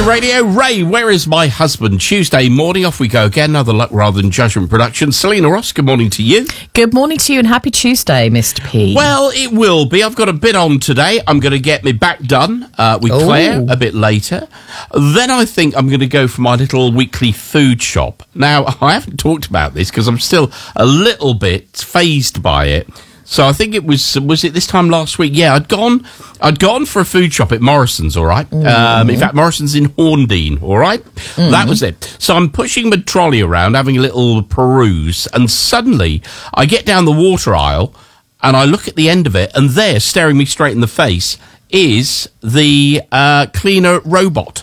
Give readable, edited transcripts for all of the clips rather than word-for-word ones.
Radio. Ray, where is my husband? Tuesday morning, off we go again. Another Luck Rather Than Judgment production. Selena Ross, good morning to you. Good morning to you and happy Tuesday, Mr. P. Well, it will be. I've got a bit on today. I'm going to get my back done with Claire a bit later. Then I think I'm going to go for my little weekly food shop. Now, I haven't talked about this because I'm still a little bit phased by it. So I think it was it this time last week? Yeah, I'd gone for a food shop at Morrison's, all right? In fact, Morrison's in Horndine, all right? That was it. So I'm pushing my trolley around, having a little peruse, and suddenly I get down the water aisle, and I look at the end of it, and there, staring me straight in the face, is the cleaner robot.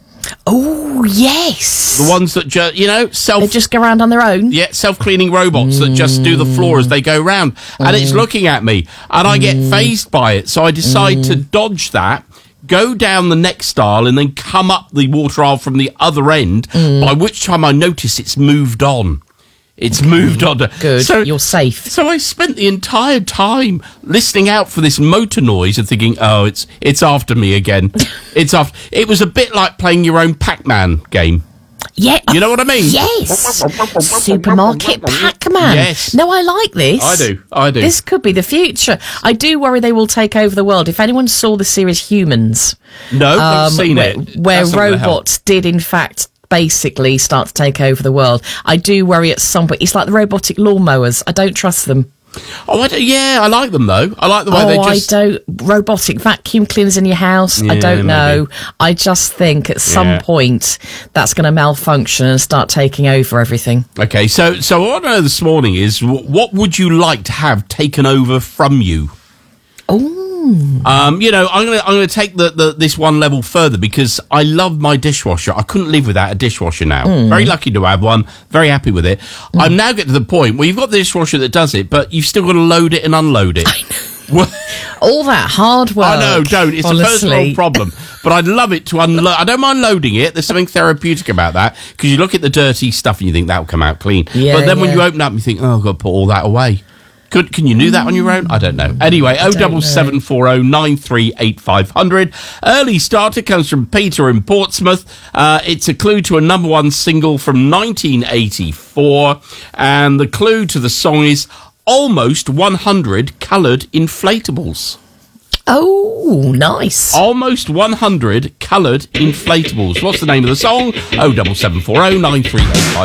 Oh, yes. The ones that just, They just go around on their own? Yeah, self-cleaning robots that just do the floor as they go round. And it's looking at me, and I get fazed by it. So I decide to dodge that, go down the next aisle, and then come up the water aisle from the other end, by which time I notice it's moved on. It's moved on. Good, so, you're safe. So I spent the entire time listening out for this motor noise and thinking, oh, it's after me again. It was a bit like playing your own Pac-Man game. Yeah. You know what I mean? Yes. Supermarket Pac-Man. Yes. No, I like this. I do. This could be the future. I do worry they will take over the world. If anyone saw the series Humans... No, I've seen it. Where robots did, in fact... basically start to take over the world. I do worry at some point. It's like the robotic lawnmowers. I don't trust them. Oh, I like them though. I like the way they just... robotic vacuum cleaners in your house. Yeah, I don't know. Maybe. I just think at some point that's going to malfunction and start taking over everything. Okay, so what I want to know this morning is, what would you like to have taken over from you? Oh. I'm going to take this one level further because I love my dishwasher. I couldn't live without a dishwasher now. Very lucky to have one. Very happy with it. I'm now getting to the point where you've got the dishwasher that does it, but you've still got to load it and unload it. I know. All that hard work. I know, don't. It's honestly. A personal problem. But I'd love it to unload. I don't mind loading it. There's something therapeutic about that because you look at the dirty stuff and you think that'll come out clean. Yeah, but then when you open up, you think, oh, I've got to put all that away. Can you do that on your own? I don't know. Anyway, 07740 93 500. Early starter comes from Peter in Portsmouth. It's a clue to a number one single from 1984. And the clue to the song is Almost 100 Coloured Inflatables. Oh, nice. Almost 100 Coloured Inflatables. What's the name of the song? 07740 93 500.